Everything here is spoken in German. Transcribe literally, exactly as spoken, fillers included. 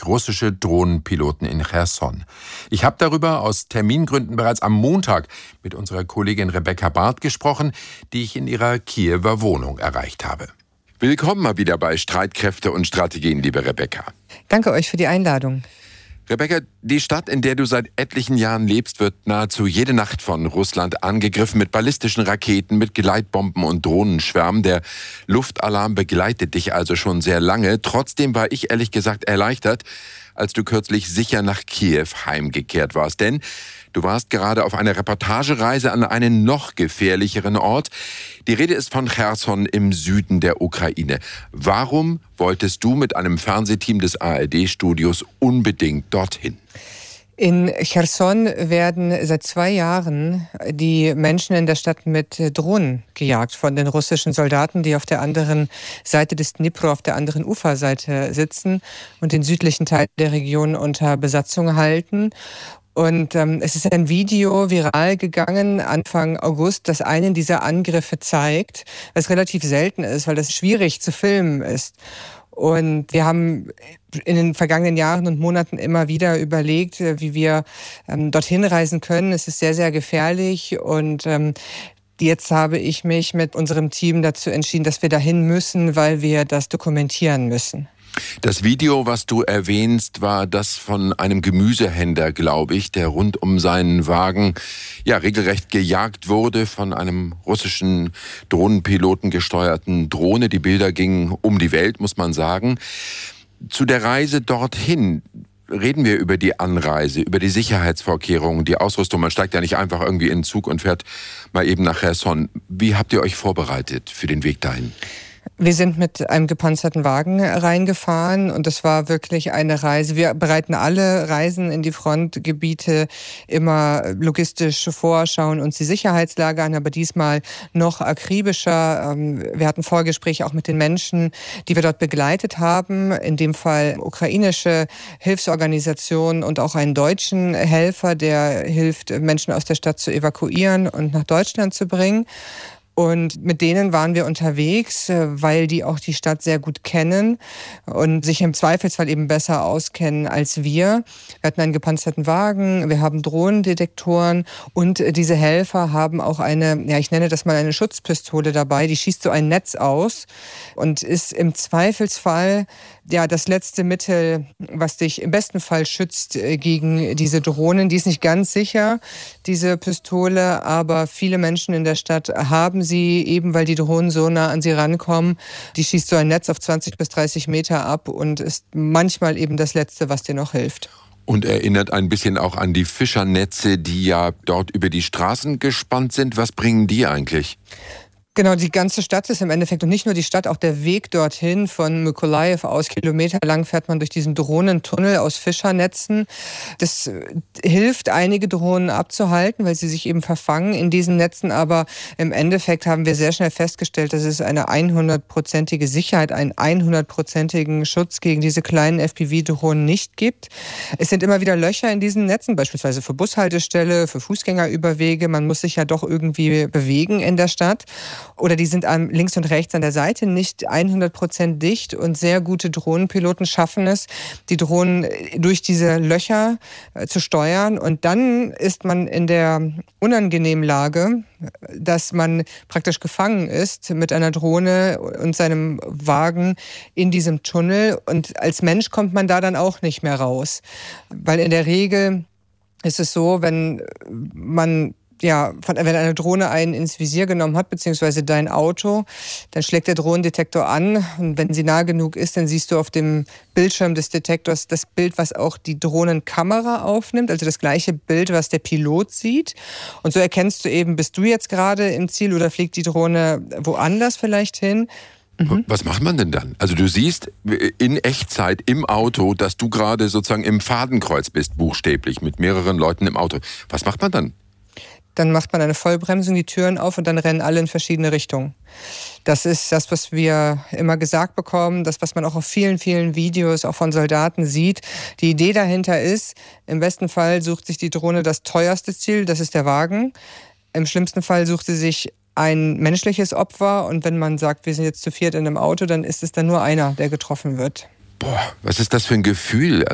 russische Drohnenpiloten in Cherson. Ich habe darüber aus Termingründen bereits am Montag mit unserer Kollegin Rebecca Barth gesprochen, die ich in ihrer Kiewer Wohnung erreicht habe. Willkommen mal wieder bei Streitkräfte und Strategien, liebe Rebecca. Danke euch für die Einladung. Rebecca, die Stadt, in der du seit etlichen Jahren lebst, wird nahezu jede Nacht von Russland angegriffen mit ballistischen Raketen, mit Gleitbomben und Drohnenschwärmen. Der Luftalarm begleitet dich also schon sehr lange. Trotzdem war ich ehrlich gesagt erleichtert, als du kürzlich sicher nach Kiew heimgekehrt warst. Denn du warst gerade auf einer Reportagereise an einen noch gefährlicheren Ort. Die Rede ist von Cherson im Süden der Ukraine. Warum wolltest du mit einem Fernsehteam des A R D-Studios unbedingt dorthin? In Cherson werden seit zwei Jahren die Menschen in der Stadt mit Drohnen gejagt von den russischen Soldaten, die auf der anderen Seite des Dnipro, auf der anderen Uferseite sitzen und den südlichen Teil der Region unter Besatzung halten. Und ähm, es ist ein Video viral gegangen Anfang August, das einen dieser Angriffe zeigt, was relativ selten ist, weil das schwierig zu filmen ist. Und wir haben in den vergangenen Jahren und Monaten immer wieder überlegt, wie wir ähm, dorthin reisen können. Es ist sehr, sehr gefährlich und ähm, jetzt habe ich mich mit unserem Team dazu entschieden, dass wir dahin müssen, weil wir das dokumentieren müssen. Das Video, was du erwähnst, war das von einem Gemüsehändler, glaube ich, der rund um seinen Wagen ja regelrecht gejagt wurde von einem russischen Drohnenpiloten gesteuerten Drohne. Die Bilder gingen um die Welt, muss man sagen. Zu der Reise dorthin reden wir über die Anreise, über die Sicherheitsvorkehrungen, die Ausrüstung. Man steigt ja nicht einfach irgendwie in den Zug und fährt mal eben nach Cherson. Wie habt ihr euch vorbereitet für den Weg dahin? Wir sind mit einem gepanzerten Wagen reingefahren und das war wirklich eine Reise. Wir bereiten alle Reisen in die Frontgebiete immer logistisch vor, schauen uns die Sicherheitslage an, aber diesmal noch akribischer. Wir hatten Vorgespräche auch mit den Menschen, die wir dort begleitet haben. In dem Fall ukrainische Hilfsorganisationen und auch einen deutschen Helfer, der hilft, Menschen aus der Stadt zu evakuieren und nach Deutschland zu bringen. Und mit denen waren wir unterwegs, weil die auch die Stadt sehr gut kennen und sich im Zweifelsfall eben besser auskennen als wir. Wir hatten einen gepanzerten Wagen, wir haben Drohnendetektoren und diese Helfer haben auch eine, ja ich nenne das mal eine Schutzpistole dabei, die schießt so ein Netz aus und ist im Zweifelsfall ja das letzte Mittel, was dich im besten Fall schützt gegen diese Drohnen. Die ist nicht ganz sicher, diese Pistole, aber viele Menschen in der Stadt haben sie, eben weil die Drohnen so nah an sie rankommen. Die schießt so ein Netz auf zwanzig bis dreißig Meter ab und ist manchmal eben das Letzte, was dir noch hilft. Und erinnert ein bisschen auch an die Fischernetze, die ja dort über die Straßen gespannt sind. Was bringen die eigentlich? Genau, die ganze Stadt ist im Endeffekt und nicht nur die Stadt, auch der Weg dorthin von Mykolaiv aus kilometerlang fährt man durch diesen Drohnentunnel aus Fischernetzen. Das hilft, einige Drohnen abzuhalten, weil sie sich eben verfangen in diesen Netzen. Aber im Endeffekt haben wir sehr schnell festgestellt, dass es eine hundertprozentige Sicherheit, einen hundertprozentigen Schutz gegen diese kleinen F P V-Drohnen nicht gibt. Es sind immer wieder Löcher in diesen Netzen, beispielsweise für Bushaltestelle, für Fußgängerüberwege. Man muss sich ja doch irgendwie bewegen in der Stadt. Oder die sind am, links und rechts an der Seite nicht hundert Prozent dicht und sehr gute Drohnenpiloten schaffen es, die Drohnen durch diese Löcher äh, zu steuern. Und dann ist man in der unangenehmen Lage, dass man praktisch gefangen ist mit einer Drohne und seinem Wagen in diesem Tunnel. Und als Mensch kommt man da dann auch nicht mehr raus. Weil in der Regel ist es so, wenn man Ja, von, wenn eine Drohne einen ins Visier genommen hat, beziehungsweise dein Auto, dann schlägt der Drohnendetektor an und wenn sie nah genug ist, dann siehst du auf dem Bildschirm des Detektors das Bild, was auch die Drohnenkamera aufnimmt, also das gleiche Bild, was der Pilot sieht. Und so erkennst du eben, bist du jetzt gerade im Ziel oder fliegt die Drohne woanders vielleicht hin? Mhm. Was macht man denn dann? Also du siehst in Echtzeit im Auto, dass du gerade sozusagen im Fadenkreuz bist, buchstäblich, mit mehreren Leuten im Auto. Was macht man dann? Dann macht man eine Vollbremsung, die Türen auf und dann rennen alle in verschiedene Richtungen. Das ist das, was wir immer gesagt bekommen, das, was man auch auf vielen, vielen Videos auch von Soldaten sieht. Die Idee dahinter ist, im besten Fall sucht sich die Drohne das teuerste Ziel, das ist der Wagen. Im schlimmsten Fall sucht sie sich ein menschliches Opfer und wenn man sagt, wir sind jetzt zu viert in einem Auto, dann ist es dann nur einer, der getroffen wird. Boah, was ist das für ein Gefühl?